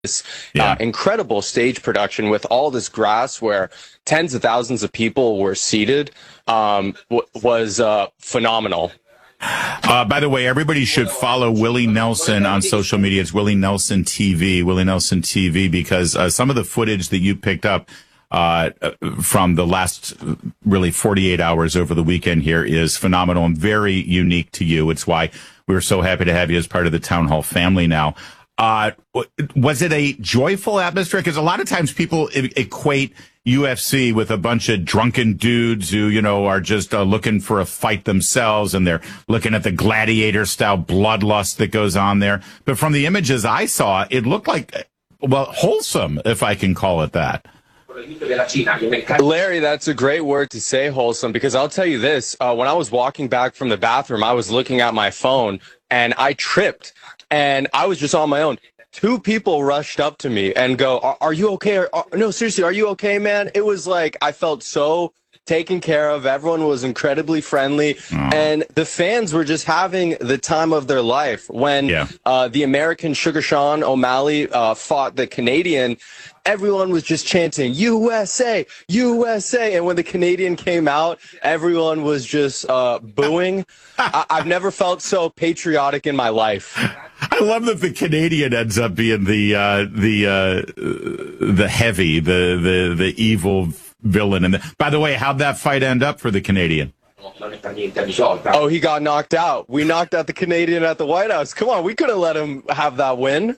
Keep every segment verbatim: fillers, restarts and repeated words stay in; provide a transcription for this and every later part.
this Yeah. uh, incredible stage production with all this grass where tens of thousands of people were seated um, w- was uh, phenomenal. Uh, by the way, everybody should follow Willie Nelson on social media. It's Willie Nelson T V, Willie Nelson T V, because uh, some of the footage that you picked up uh, from the last really forty-eight hours over the weekend here is phenomenal and very unique to you. It's why we're so happy to have you as part of the Town Hall family now. Uh, was it a joyful atmosphere? Because a lot of times people e- equate U F C with a bunch of drunken dudes who, you know, are just uh, looking for a fight themselves, and they're looking at the gladiator style bloodlust that goes on there. But from the images I saw, it looked like, well, wholesome, if I can call it that. Larry, that's a great word to say, wholesome, because I'll tell you this. Uh, when I was walking back from the bathroom, I was looking at my phone and I tripped and I was just on my own. Two people rushed up to me and go, are, are you okay? Or, are, no, seriously, are you okay, man? It was like I felt so taken care of. Everyone was incredibly friendly. Oh. And the fans were just having the time of their life. When Yeah. uh, the American Sugar Sean O'Malley uh, fought the Canadian, everyone was just chanting, U S A, U S A. And when the Canadian came out, everyone was just uh, booing. I- I've never felt so patriotic in my life. I love that the Canadian ends up being the uh, the uh, the heavy, the the the evil villain. And the, by the way, how'd that fight end up for the Canadian? Oh, he got knocked out. We knocked out the Canadian at the White House. Come on, we couldn't let him have that win.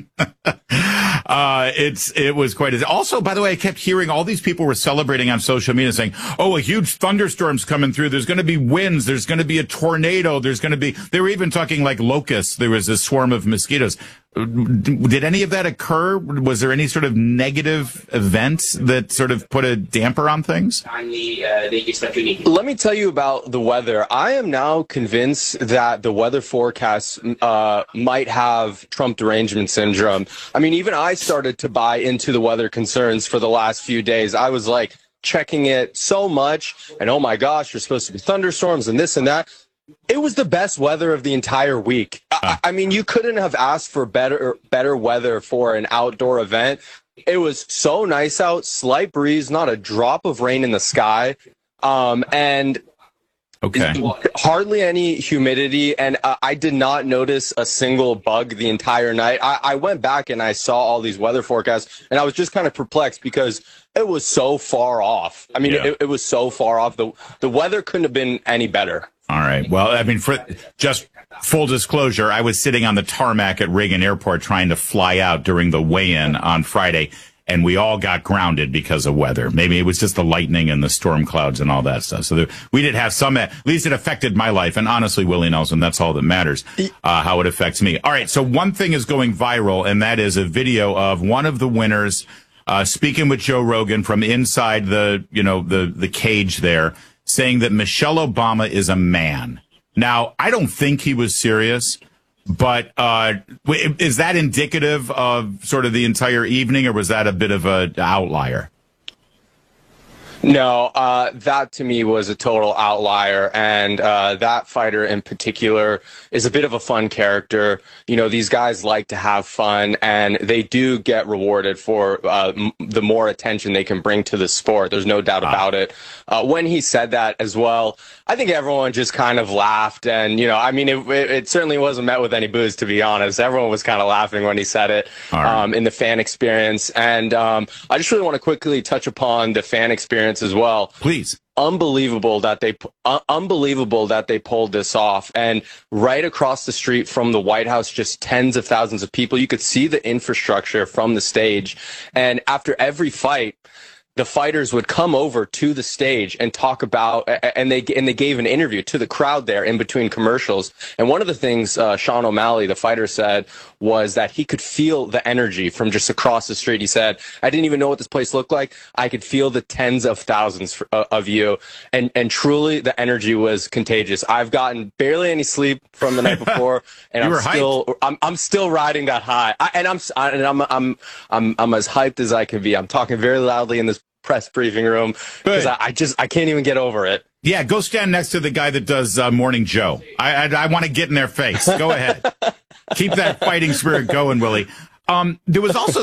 Uh, it's, it was quite, also, by the way, I kept hearing all these people were celebrating on social media saying, oh, a huge thunderstorm's coming through. There's going to be winds. There's going to be a tornado. There's going to be, they were even talking like locusts. There was a swarm of mosquitoes. Did any of that occur? Was there any sort of negative event that sort of put a damper on things? Let me tell you about the weather. I am now convinced that the weather forecast uh, might have Trump derangement syndrome. I mean, even I started to buy into the weather concerns for the last few days. I was like checking it so much, and oh my gosh, there's supposed to be thunderstorms and this and that. It was the best weather of the entire week. I, I mean, you couldn't have asked for better better weather for an outdoor event. It was so nice out, slight breeze, not a drop of rain in the sky, um, and okay. hardly any humidity. And uh, I did not notice a single bug the entire night. I, I went back and I saw all these weather forecasts, and I was just kind of perplexed because it was so far off. I mean, Yeah. it, it was so far off. The the weather couldn't have been any better. All right. Well, I mean, for just full disclosure, I was sitting on the tarmac at Reagan Airport trying to fly out during the weigh-in on Friday, and we all got grounded because of weather. Maybe it was just the lightning and the storm clouds and all that stuff. So there, we did have some, at least it affected my life. And honestly, Willie Nelson, that's all that matters, uh, how it affects me. All right. So one thing is going viral, and that is a video of one of the winners uh, speaking with Joe Rogan from inside the, you know, the, the cage there, saying that Michelle Obama is a man. Now, I don't think he was serious, but uh, is that indicative of sort of the entire evening, or was that a bit of an outlier? No, uh, that to me was a total outlier. And uh, that fighter in particular is a bit of a fun character. You know, these guys like to have fun, and they do get rewarded for uh, m- the more attention they can bring to the sport. There's no doubt about it. Uh, when he said that as well, I think everyone just kind of laughed. And, you know, I mean, it, it, it certainly wasn't met with any boos, to be honest. Everyone was kind of laughing when he said it Right. um, in the fan experience. And um, I just really want to quickly touch upon the fan experience as well. Please. Unbelievable that they uh, unbelievable that they pulled this off. And right across the street from the White House, just tens of thousands of people. You could see the infrastructure from the stage. And after every fight, the fighters would come over to the stage and talk about, and they and they gave an interview to the crowd there in between commercials. And one of the things uh, Sean O'Malley, the fighter, said was that he could feel the energy from just across the street. He said, "I didn't even know what this place looked like. I could feel the tens of thousands of you, and and truly the energy was contagious. I've gotten barely any sleep from the night before, and You I'm were still hyped. I'm I'm still riding that high. I, and I'm I, and I'm I'm I'm I'm as hyped as I can be. I'm talking very loudly in this press briefing room because I, I just I can't even get over it." Yeah, go stand next to the guy that does uh, Morning Joe. I I, I want to get in their face. Go ahead. Keep that fighting spirit going, Willie. Um, there was also